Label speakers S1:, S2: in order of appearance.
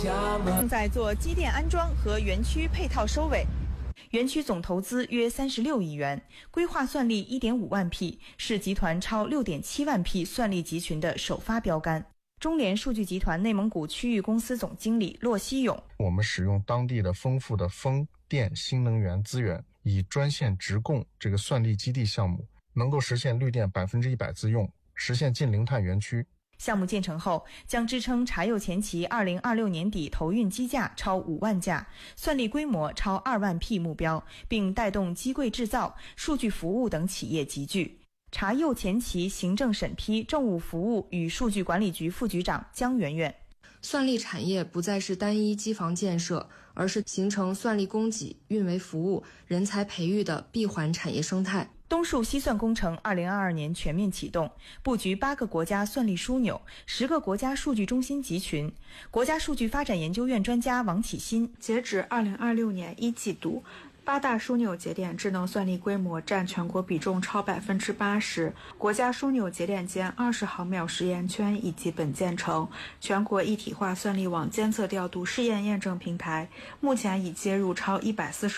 S1: 正在做机电安装和园区配套收尾。园区总投资约36亿元，规划算力 1.5 万匹，是集团超6.7万匹算力集群的首发标杆。中联数据集团内蒙古区域公司总经理骆希勇：
S2: 我们使用当地的丰富的风电新能源资源，以专线直供这个算力基地项目，能够实现绿电100%自用，实现近零碳园区。
S1: 项目建成后，将支撑茶釉前期2026年底投运机架超5万架，算力规模超2万匹目标，并带动机柜制造、数据服务等企业集聚。茶釉前期行政审批政务服务与数据管理局副局长姜媛媛：
S3: 算力产业不再是单一机房建设，而是形成算力供给、运维服务、人才培育的闭环产业生态。
S1: 东数西算工程2022年全面启动，布局8个国家算力枢纽，10个国家数据中心集群。国家数据发展研究院专家王启新：
S4: 截止2026年1季度，8大枢纽节点智能算力规模占全国比重超80%，国家枢纽节点间20毫秒实验圈已基本建成，全国一体化算力网监测调度试验验证平台目前已接入超140